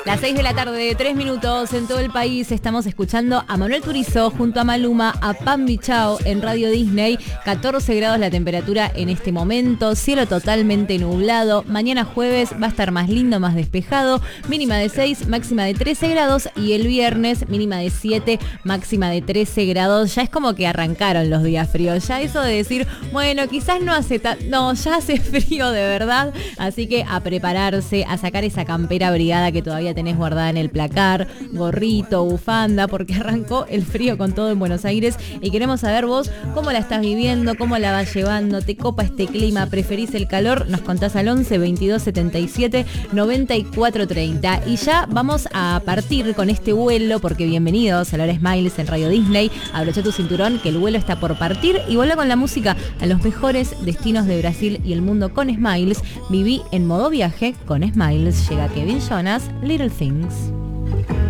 Las 6 de la tarde, 3 minutos en todo el país. Estamos escuchando a Manuel Turizo junto a Maluma, a Pam Bichao en Radio Disney. 14 grados la temperatura en este momento. Cielo totalmente nublado. Mañana jueves va a estar más lindo, más despejado. Mínima de 6, máxima de 13 grados. Y el viernes mínima de 7, máxima de 13 grados. Ya es como que arrancaron los días fríos. Ya eso de decir, bueno, quizás no hace no, ya hace frío de verdad. Así que a prepararse, a sacar esa campera abrigada que todavía tenés guardada en el placar, gorrito, bufanda, porque arrancó el frío con todo en Buenos Aires y queremos saber vos cómo la estás viviendo, cómo la vas llevando, te copa este clima, preferís el calor, nos contás al 11 22 77 94 30 y ya vamos a partir con este vuelo porque bienvenidos a la hora Smiles en Radio Disney, abrocha tu cinturón que el vuelo está por partir y vuelve con la música a los mejores destinos de Brasil y el mundo con Smiles, viví en modo viaje con Smiles, llega Kevin Jonas, Little Things.